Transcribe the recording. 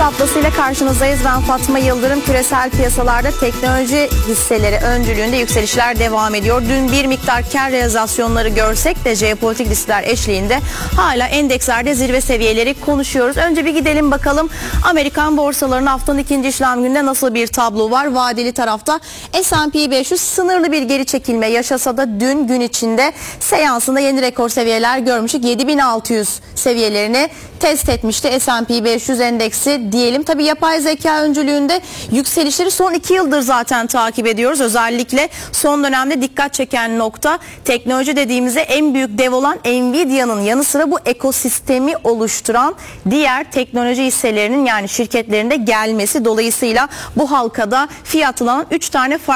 Atlası'yla karşınızdayız. Ben Fatma Yıldırım. Küresel piyasalarda teknoloji hisseleri öncülüğünde yükselişler devam ediyor. Dün bir miktar kar realizasyonları görsek de jeopolitik riskler eşliğinde hala endekslerde zirve seviyeleri konuşuyoruz. Önce bir gidelim bakalım Amerikan borsalarının haftanın ikinci işlem gününde nasıl bir tablo var? Vadeli tarafta S&P 500 sınırlı bir geri çekilme yaşasa da dün gün içinde seansında yeni rekor seviyeler görmüştük. 7600 seviyelerini test etmişti S&P 500 endeksi diyelim. Tabii yapay zeka öncülüğünde yükselişleri son 2 yıldır zaten takip ediyoruz. Özellikle son dönemde dikkat çeken nokta teknoloji dediğimizde en büyük dev olan Nvidia'nın yanı sıra bu ekosistemi oluşturan diğer teknoloji hisselerinin yani şirketlerinde gelmesi. Dolayısıyla bu halkada fiyatlanan 3 tane farklı